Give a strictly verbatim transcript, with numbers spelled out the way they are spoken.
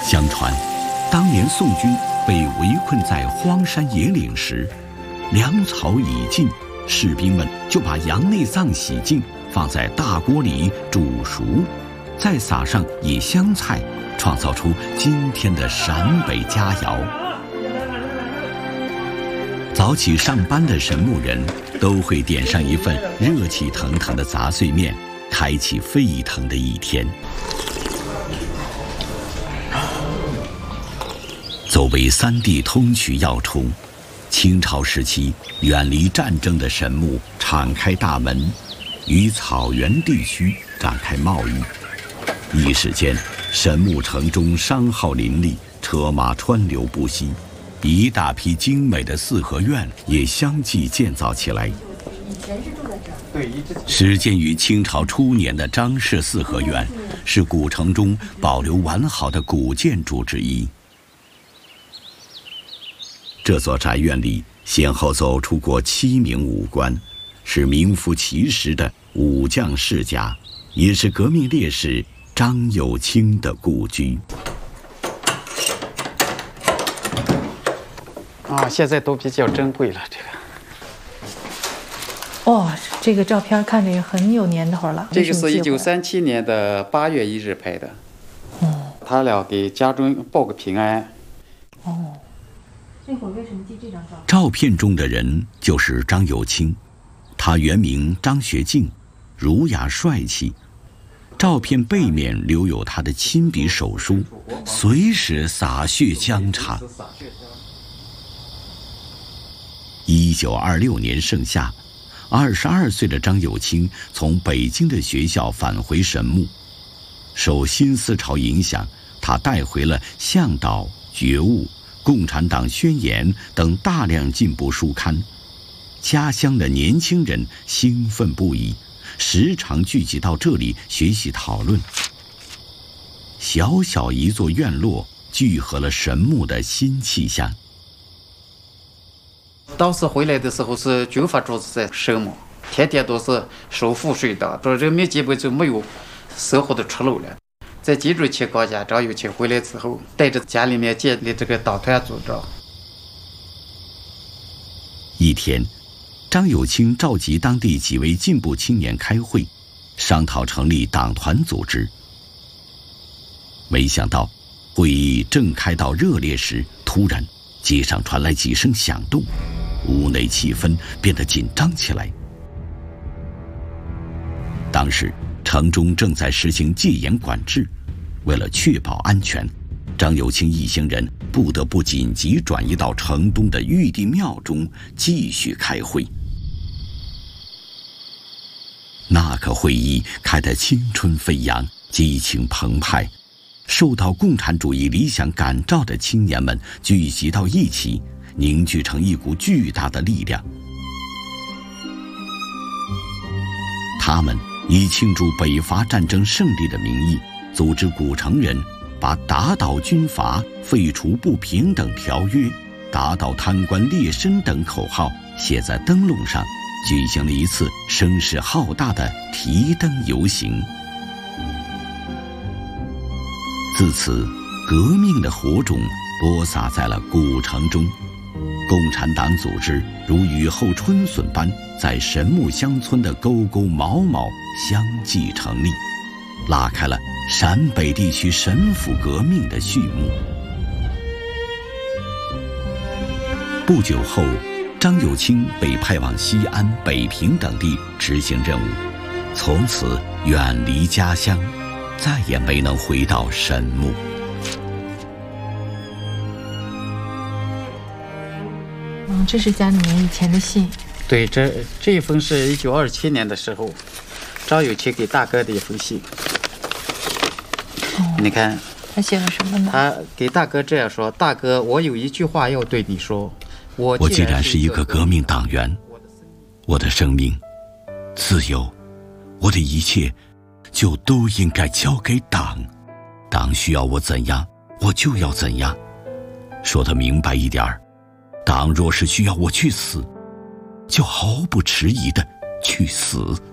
相传，当年宋军被围困在荒山野岭时，粮草已尽，士兵们就把羊内脏洗净，放在大锅里煮熟，再撒上野香菜，创造出今天的陕北佳肴。早起上班的神木人都会点上一份热气腾腾的杂碎面，开启沸腾的一天。作为三地通衢要冲，清朝时期远离战争的神木敞开大门，与草原地区展开贸易。一时间，神木城中商号林立，车马川流不息，一大批精美的四合院也相继建造起来。始建于清朝初年的张氏四合院，是古城中保留完好的古建筑之一。这座宅院里先后走出过七名武官，是名副其实的武将世家，也是革命烈士张有清的故居。 啊，现在都比较珍贵了，这个。哇、哦，这个照片看着也很有年头了。 这个是一九三七年的八月一日拍的。哦。他俩给家中报个平安。 哦。那会儿为什么记这张照片？ 照片中的人就是张有清，他原名张学敬，儒雅帅气。照片背面留有他的亲笔手书，随时洒血疆场。一九二六年盛夏，二十二岁的张有清从北京的学校返回神木，受新思潮影响，他带回了《向导》《觉悟》《共产党宣言》等大量进步书刊，家乡的年轻人兴奋不已，时常聚集到这里学习讨论。小小一座院落，聚合了神木的新气象。 当时回来的时候是军阀主子在神木，天天都是收赋税的，这人民基本就没有生活的出路了。在这种情况下，张有清回来之后，带着家里面建立这个党团组织。 一天，张有清召集当地几位进步青年开会，商讨成立党团组织。没想到，会议正开到热烈时，突然街上传来几声响动，屋内气氛变得紧张起来。当时城中正在实行戒严管制，为了确保安全，张有清一行人不得不紧急转移到城东的玉帝庙中继续开会。那个会议开得青春飞扬，激情澎湃，受到共产主义理想感召的青年们聚集到一起，凝聚成一股巨大的力量。他们以庆祝北伐战争胜利的名义，组织古城人把打倒军阀、废除不平等条约、打倒贪官劣绅等口号写在灯笼上，举行了一次声势浩大的提灯游行。自此，革命的火种播撒在了古城中，共产党组织如雨后春笋般在神木乡村的沟沟毛毛相继成立，拉开了陕北地区神府革命的序幕。不久后，张有清被派往西安、北平等地执行任务，从此远离家乡，再也没能回到神木。 嗯，这是家里面以前的信。 对，这这一封是一九二七年的时候，张有清给大哥的一封信。哦，你看他写了什么呢？ 他给大哥这样说：“大哥，我有一句话要对你说。我我既然是一个革命党员，我的生命、自由，我的一切，就都应该交给党。党需要我怎样，我就要怎样。说得明白一点儿，党若是需要我去死，就毫不迟疑的去死。”